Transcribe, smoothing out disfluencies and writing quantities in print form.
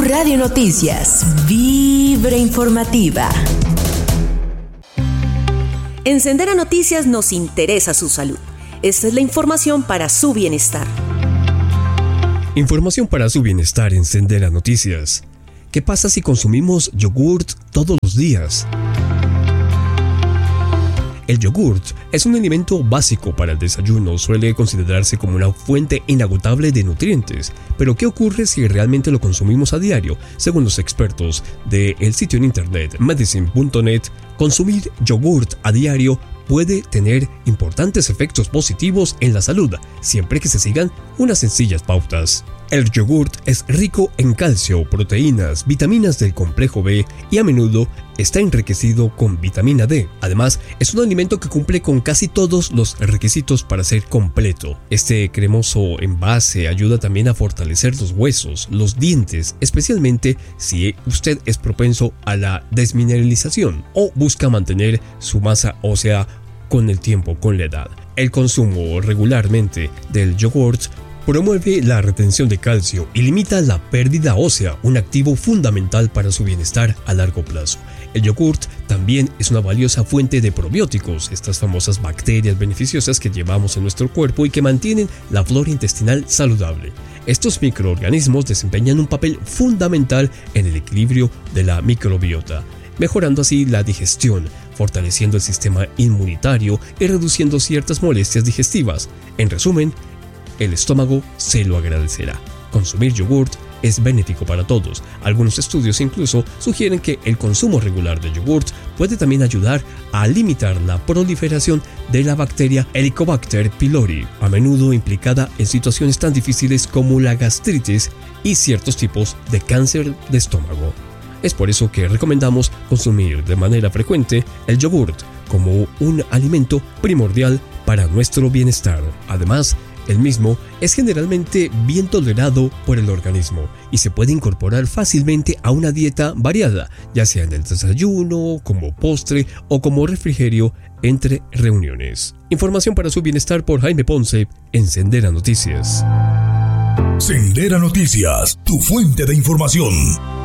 Radio Noticias, Vibra Informativa. En Sendera Noticias nos interesa su salud. Esta es la información para su bienestar. Información para su bienestar en Sendera Noticias. ¿Qué pasa si consumimos yogurt todos los días? El yogurt es un alimento básico para el desayuno, suele considerarse como una fuente inagotable de nutrientes. Pero ¿qué ocurre si realmente lo consumimos a diario? Según los expertos del sitio en internet medicine.net, consumir yogurt a diario puede tener importantes efectos positivos en la salud, siempre que se sigan unas sencillas pautas. El yogurt es rico en calcio, proteínas, vitaminas del complejo B y a menudo está enriquecido con vitamina D. Además, es un alimento que cumple con casi todos los requisitos para ser completo. Este cremoso envase ayuda también a fortalecer los huesos, los dientes, especialmente si usted es propenso a la desmineralización o busca mantener su masa ósea con el tiempo, con la edad. El consumo regularmente del yogurt promueve la retención de calcio y limita la pérdida ósea, un activo fundamental para su bienestar a largo plazo. El yogurt también es una valiosa fuente de probióticos, estas famosas bacterias beneficiosas que llevamos en nuestro cuerpo y que mantienen la flora intestinal saludable. Estos microorganismos desempeñan un papel fundamental en el equilibrio de la microbiota, mejorando así la digestión, fortaleciendo el sistema inmunitario y reduciendo ciertas molestias digestivas. En resumen, el estómago se lo agradecerá. Consumir yogurt es benéfico para todos. Algunos estudios incluso sugieren que el consumo regular de yogurt puede también ayudar a limitar la proliferación de la bacteria Helicobacter pylori, a menudo implicada en situaciones tan difíciles como la gastritis y ciertos tipos de cáncer de estómago. Es por eso que recomendamos consumir de manera frecuente el yogurt como un alimento primordial para nuestro bienestar. Además, el mismo es generalmente bien tolerado por el organismo y se puede incorporar fácilmente a una dieta variada, ya sea en el desayuno, como postre o como refrigerio entre reuniones. Información para su bienestar por Jaime Ponce en Sendera Noticias. Sendera Noticias, tu fuente de información.